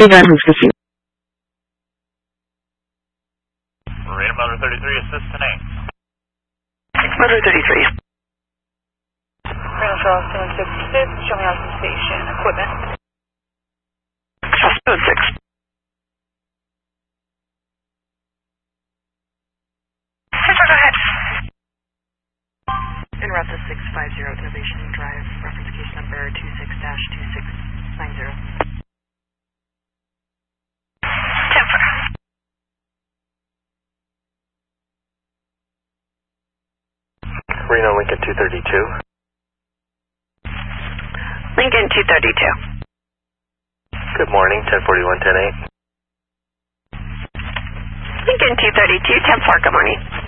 350. Radar Motor 33, assist to name. Motor 33. Reno Charleston 66, show me Austin Station, equipment. Charleston 6. Go ahead. En route to 650 Innovation Drive, reference case number 26-2690. 10-4. Reno Lincoln 232. Lincoln 232. Good morning, 1041, 10-8. Lincoln 232, 10-4, good morning.